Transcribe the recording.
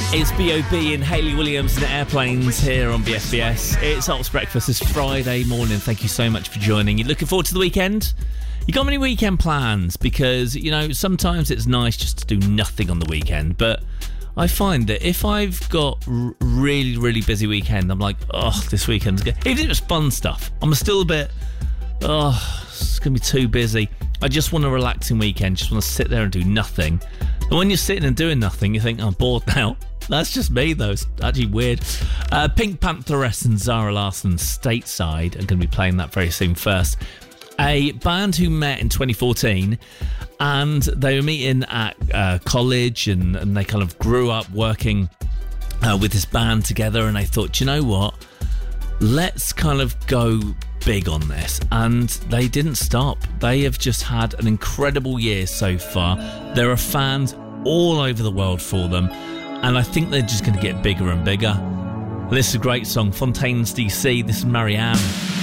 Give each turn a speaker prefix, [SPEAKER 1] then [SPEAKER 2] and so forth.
[SPEAKER 1] It's B.O.B. and Hayley Williams and Airplanes here on BFBS. It's Ops Breakfast this Friday morning. Thank you so much for joining. You looking forward to the weekend? You got any weekend plans? Because, you know, sometimes it's nice just to do nothing on the weekend, but I find that if I've got really, really busy weekend, I'm like, oh, this weekend's good. Even if it's fun stuff, I'm still a bit, it's going to be too busy. I just want a relaxing weekend, just want to sit there and do nothing. And when you're sitting and doing nothing, you think, I'm bored now. That's just me, though. It's actually weird. Pink Pantheress and Zara Larsson, Stateside, are going to be playing that very soon first. A band who met in 2014, and they were meeting at college, and they kind of grew up working with this band together, and they thought, do you know what? Let's kind of go big on this. And they didn't stop. They have just had an incredible year so far. There are fans all over the world for them, and I think they're just going to get bigger and bigger. This is a great song, Fontaines DC. This is Marianne.